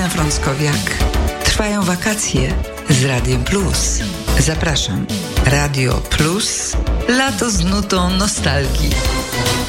Karolina Frąckowiak. Trwają wakacje z Radiem Plus. Zapraszam. Radio Plus. Lato z nutą nostalgii.